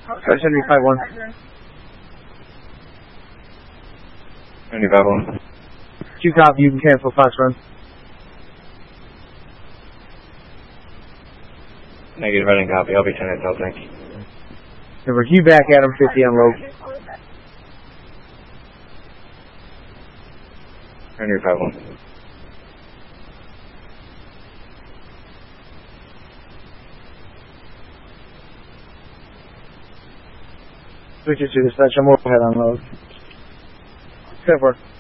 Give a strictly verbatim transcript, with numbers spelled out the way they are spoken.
That's Henry five one. Henry five one. Two copy, you can cancel Fox run. Negative, I didn't copy. I'll be ten Intel, thank you. Number Q back, Adam fifty unload. Henry five one. Switch it to dispatch, I'm overhead unload. Step work.